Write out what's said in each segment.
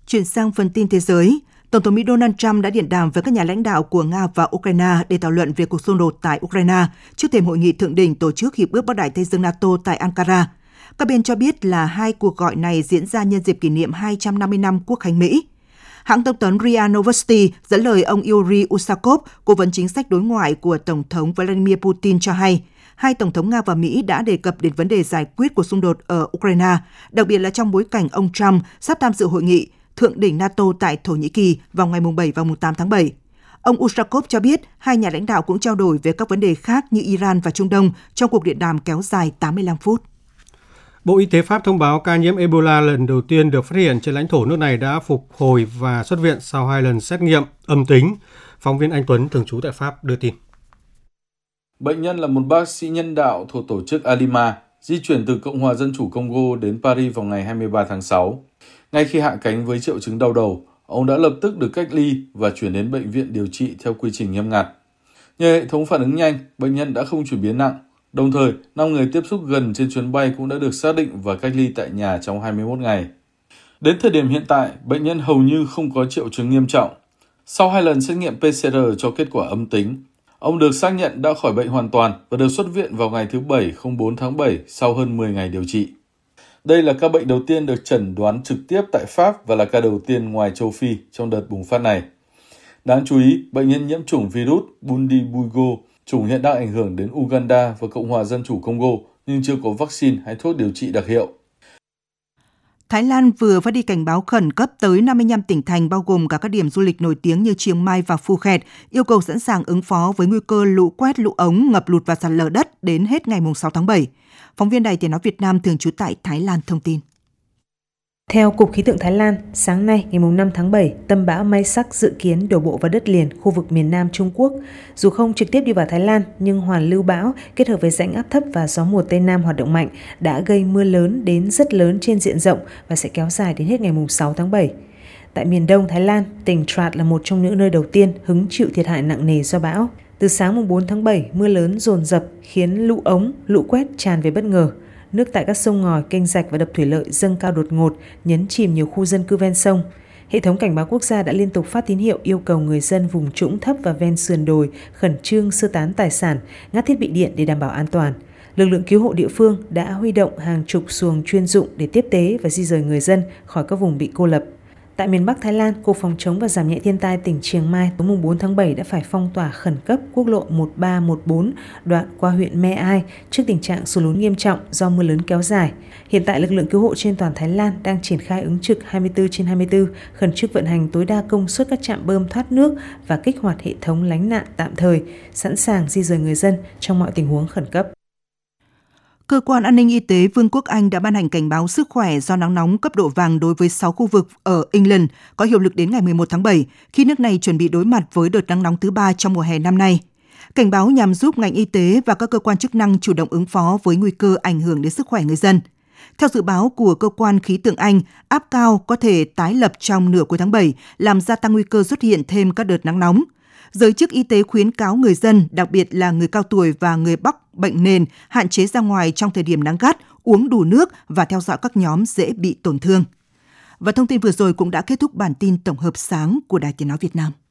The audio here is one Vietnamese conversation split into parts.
Chuyển sang phần tin thế giới, Tổng thống Mỹ Donald Trump đã điện đàm với các nhà lãnh đạo của Nga và Ukraine để thảo luận về cuộc xung đột tại Ukraine trước thềm hội nghị thượng đỉnh tổ chức Hiệp ước Bắc Đại Tây Dương NATO tại Ankara. Các bên cho biết là hai cuộc gọi này diễn ra nhân dịp kỷ niệm 250 năm Quốc khánh Mỹ. Hãng thông tấn RIA Novosti dẫn lời ông Yuri Usakov, cố vấn chính sách đối ngoại của Tổng thống Vladimir Putin cho hay, hai Tổng thống Nga và Mỹ đã đề cập đến vấn đề giải quyết cuộc xung đột ở Ukraine, đặc biệt là trong bối cảnh ông Trump sắp tham dự hội nghị thượng đỉnh NATO tại Thổ Nhĩ Kỳ vào ngày 7 và 8 tháng 7. Ông Usakov cho biết hai nhà lãnh đạo cũng trao đổi về các vấn đề khác như Iran và Trung Đông trong cuộc điện đàm kéo dài 85 phút. Bộ Y tế Pháp thông báo ca nhiễm Ebola lần đầu tiên được phát hiện trên lãnh thổ nước này đã phục hồi và xuất viện sau 2 lần xét nghiệm âm tính. Phóng viên Anh Tuấn thường trú tại Pháp đưa tin. Bệnh nhân là một bác sĩ nhân đạo thuộc tổ chức Alima, di chuyển từ Cộng hòa Dân chủ Congo đến Paris vào ngày 23 tháng 6. Ngay khi hạ cánh với triệu chứng đau đầu, ông đã lập tức được cách ly và chuyển đến bệnh viện điều trị theo quy trình nghiêm ngặt. Nhờ hệ thống phản ứng nhanh, bệnh nhân đã không chuyển biến nặng. Đồng thời, 5 người tiếp xúc gần trên chuyến bay cũng đã được xác định và cách ly tại nhà trong 21 ngày. Đến thời điểm hiện tại, bệnh nhân hầu như không có triệu chứng nghiêm trọng. Sau 2 lần xét nghiệm PCR cho kết quả âm tính, ông được xác nhận đã khỏi bệnh hoàn toàn và được xuất viện vào ngày thứ Bảy 04 tháng 7 sau hơn 10 ngày điều trị. Đây là ca bệnh đầu tiên được chẩn đoán trực tiếp tại Pháp và là ca đầu tiên ngoài châu Phi trong đợt bùng phát này. Đáng chú ý, bệnh nhân nhiễm chủng virus Bundibugyo, chủng hiện đang ảnh hưởng đến Uganda và Cộng hòa Dân chủ Congo nhưng chưa có vaccine hay thuốc điều trị đặc hiệu. Thái Lan vừa phát đi cảnh báo khẩn cấp tới 55 tỉnh thành bao gồm cả các điểm du lịch nổi tiếng như Chiang Mai và Phuket, yêu cầu sẵn sàng ứng phó với nguy cơ lũ quét, lũ ống, ngập lụt và sạt lở đất đến hết ngày 6 tháng 7. Phóng viên Đài Tiếng nói Việt Nam thường trú tại Thái Lan thông tin. Theo Cục Khí tượng Thái Lan, sáng nay ngày 5 tháng 7, tâm bão Maisak dự kiến đổ bộ vào đất liền khu vực miền Nam Trung Quốc. Dù không trực tiếp đi vào Thái Lan, nhưng hoàn lưu bão kết hợp với rãnh áp thấp và gió mùa Tây Nam hoạt động mạnh đã gây mưa lớn đến rất lớn trên diện rộng và sẽ kéo dài đến hết ngày 6 tháng 7. Tại miền đông Thái Lan, tỉnh Trat là một trong những nơi đầu tiên hứng chịu thiệt hại nặng nề do bão. Từ sáng 4 tháng 7, mưa lớn dồn dập khiến lũ ống, lũ quét tràn về bất ngờ. Nước tại các sông ngòi, kênh rạch và đập thủy lợi dâng cao đột ngột, nhấn chìm nhiều khu dân cư ven sông. Hệ thống cảnh báo quốc gia đã liên tục phát tín hiệu yêu cầu người dân vùng trũng thấp và ven sườn đồi khẩn trương sơ tán tài sản, ngắt thiết bị điện để đảm bảo an toàn. Lực lượng cứu hộ địa phương đã huy động hàng chục xuồng chuyên dụng để tiếp tế và di dời người dân khỏi các vùng bị cô lập. Tại miền Bắc Thái Lan, Cục Phòng chống và Giảm nhẹ thiên tai tỉnh Chiang Mai tối 4 tháng 7 đã phải phong tỏa khẩn cấp quốc lộ 1314 đoạn qua huyện Me Ai trước tình trạng sụt lún nghiêm trọng do mưa lớn kéo dài. Hiện tại, lực lượng cứu hộ trên toàn Thái Lan đang triển khai ứng trực 24/24, khẩn trương vận hành tối đa công suất các trạm bơm thoát nước và kích hoạt hệ thống lánh nạn tạm thời, sẵn sàng di dời người dân trong mọi tình huống khẩn cấp. Cơ quan An ninh Y tế Vương quốc Anh đã ban hành cảnh báo sức khỏe do nắng nóng cấp độ vàng đối với 6 khu vực ở England có hiệu lực đến ngày 11 tháng 7, khi nước này chuẩn bị đối mặt với đợt nắng nóng thứ 3 trong mùa hè năm nay. Cảnh báo nhằm giúp ngành y tế và các cơ quan chức năng chủ động ứng phó với nguy cơ ảnh hưởng đến sức khỏe người dân. Theo dự báo của cơ quan khí tượng Anh, áp cao có thể tái lập trong nửa cuối tháng 7, làm gia tăng nguy cơ xuất hiện thêm các đợt nắng nóng. Giới chức y tế khuyến cáo người dân, đặc biệt là người cao tuổi và người mắc bệnh nền, hạn chế ra ngoài trong thời điểm nắng gắt, uống đủ nước và theo dõi các nhóm dễ bị tổn thương. Và thông tin vừa rồi cũng đã kết thúc bản tin tổng hợp sáng của Đài Tiếng nói Việt Nam.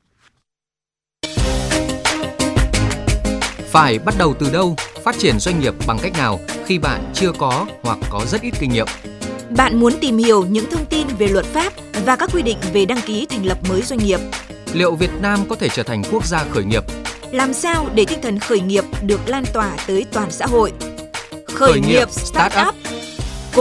Phải bắt đầu từ đâu, phát triển doanh nghiệp bằng cách nào khi bạn chưa có hoặc có rất ít kinh nghiệm? Bạn muốn tìm hiểu những thông tin về luật pháp và các quy định về đăng ký thành lập mới doanh nghiệp? Liệu Việt Nam có thể trở thành quốc gia khởi nghiệp? Làm sao để tinh thần khởi nghiệp được lan tỏa tới toàn xã hội? Khởi nghiệp Startup